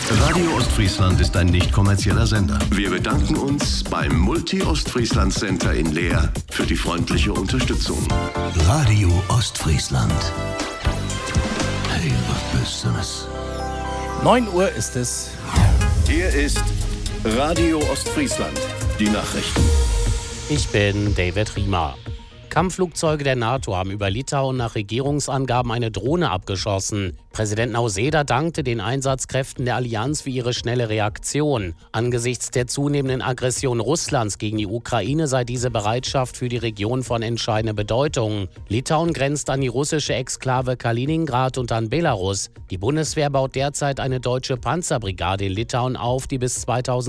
Radio Ostfriesland ist ein nicht kommerzieller Sender. Wir bedanken uns beim Multi-Ostfriesland Center in Leer für die freundliche Unterstützung. Radio Ostfriesland. Hey, was bist du das? 9 Uhr ist es. Hier ist Radio Ostfriesland. Die Nachrichten. Ich bin David Riemer. Kampfflugzeuge der NATO haben über Litauen nach Regierungsangaben eine Drohne abgeschossen. Präsident Nausėda dankte den Einsatzkräften der Allianz für ihre schnelle Reaktion. Angesichts der zunehmenden Aggression Russlands gegen die Ukraine sei diese Bereitschaft für die Region von entscheidender Bedeutung. Litauen grenzt an die russische Exklave Kaliningrad und an Belarus. Die Bundeswehr baut derzeit eine deutsche Panzerbrigade in Litauen auf, die bis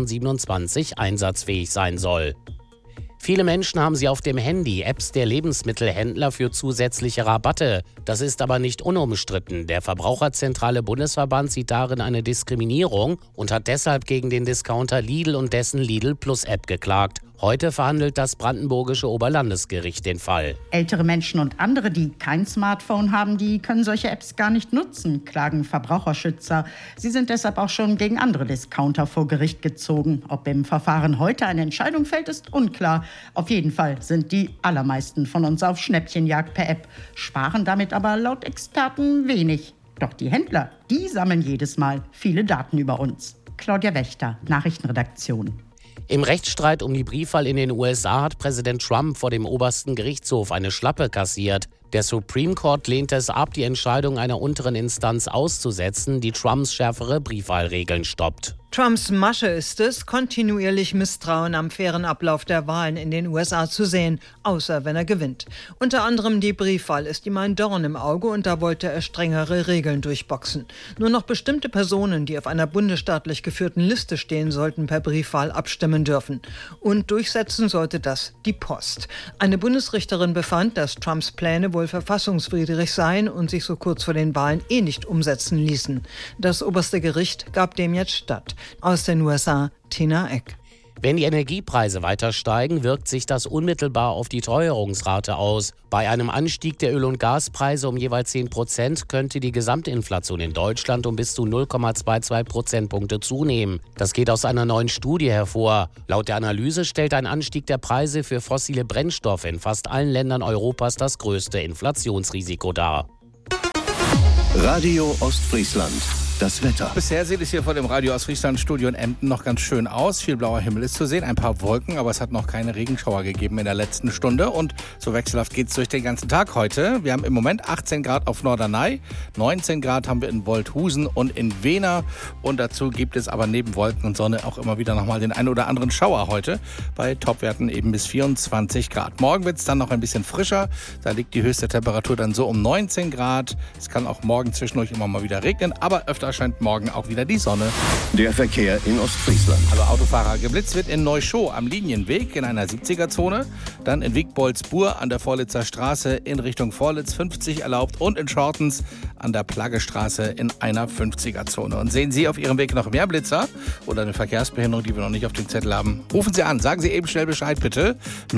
2027 einsatzfähig sein soll. Viele Menschen haben sie auf dem Handy Apps der Lebensmittelhändler für zusätzliche Rabatte. Das ist aber nicht unumstritten. Der Verbraucherzentrale Bundesverband sieht darin eine Diskriminierung und hat deshalb gegen den Discounter Lidl und dessen Lidl Plus App geklagt. Heute verhandelt das brandenburgische Oberlandesgericht den Fall. Ältere Menschen und andere, die kein Smartphone haben, die können solche Apps gar nicht nutzen, klagen Verbraucherschützer. Sie sind deshalb auch schon gegen andere Discounter vor Gericht gezogen. Ob im Verfahren heute eine Entscheidung fällt, ist unklar. Auf jeden Fall sind die allermeisten von uns auf Schnäppchenjagd per App, sparen damit aber laut Experten wenig. Doch die Händler, die sammeln jedes Mal viele Daten über uns. Claudia Wächter, Nachrichtenredaktion. Im Rechtsstreit um die Briefwahl in den USA hat Präsident Trump vor dem obersten Gerichtshof eine Schlappe kassiert. Der Supreme Court lehnte es ab, die Entscheidung einer unteren Instanz auszusetzen, die Trumps schärfere Briefwahlregeln stoppt. Trumps Masche ist es, kontinuierlich Misstrauen am fairen Ablauf der Wahlen in den USA zu sehen, außer wenn er gewinnt. Unter anderem die Briefwahl ist ihm ein Dorn im Auge und da wollte er strengere Regeln durchboxen. Nur noch bestimmte Personen, die auf einer bundesstaatlich geführten Liste stehen, sollten per Briefwahl abstimmen dürfen. Und durchsetzen sollte das die Post. Eine Bundesrichterin befand, dass Trumps Pläne wohl verfassungswidrig seien und sich so kurz vor den Wahlen nicht umsetzen ließen. Das oberste Gericht gab dem jetzt statt. Aus den USA, Tina Eck. Wenn die Energiepreise weiter steigen, wirkt sich das unmittelbar auf die Teuerungsrate aus. Bei einem Anstieg der Öl- und Gaspreise um jeweils 10% könnte die Gesamtinflation in Deutschland um bis zu 0,22 Prozentpunkte zunehmen. Das geht aus einer neuen Studie hervor. Laut der Analyse stellt ein Anstieg der Preise für fossile Brennstoffe in fast allen Ländern Europas das größte Inflationsrisiko dar. Radio Ostfriesland. Das Wetter. Bisher sieht es hier vor dem Radio Ostfriesland-Studio in Emden noch ganz schön aus. Viel blauer Himmel ist zu sehen, ein paar Wolken, aber es hat noch keine Regenschauer gegeben in der letzten Stunde. Und so wechselhaft geht es durch den ganzen Tag heute. Wir haben im Moment 18 Grad auf Norderney, 19 Grad haben wir in Wolthusen und in Wehner. Und dazu gibt es aber neben Wolken und Sonne auch immer wieder nochmal den einen oder anderen Schauer heute. Bei Topwerten eben bis 24 Grad. Morgen wird es dann noch ein bisschen frischer. Da liegt die höchste Temperatur dann so um 19 Grad. Es kann auch morgen zwischendurch immer mal wieder regnen, aber öfter scheint morgen auch wieder die Sonne. Der Verkehr in Ostfriesland. Hallo Autofahrer, geblitzt wird in Neuschow am Linienweg in einer 70er-Zone. Dann in Wiegboldsbur an der Vorlitzer Straße in Richtung Vorlitz 50 erlaubt und in Schortens an der Plaggestraße in einer 50er-Zone. Und sehen Sie auf Ihrem Weg noch mehr Blitzer oder eine Verkehrsbehinderung, die wir noch nicht auf dem Zettel haben? Rufen Sie an, sagen Sie eben schnell Bescheid bitte.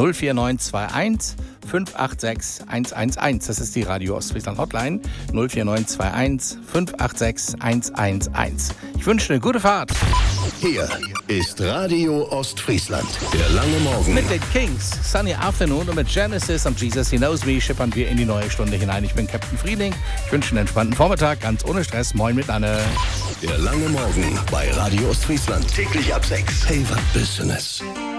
04921 586 111. Das ist die Radio Ostfriesland Hotline. 04921 586 111. Ich wünsche eine gute Fahrt. Hier ist Radio Ostfriesland. Der lange Morgen. Mit den Kings, Sunny Afternoon und mit Genesis und Jesus He Knows Me schippern wir in die neue Stunde hinein. Ich bin Captain Frieling. Ich wünsche einen entspannten Vormittag, ganz ohne Stress. Moin mit Anne. Der lange Morgen bei Radio Ostfriesland. Täglich ab 6. Hey, was bist du das?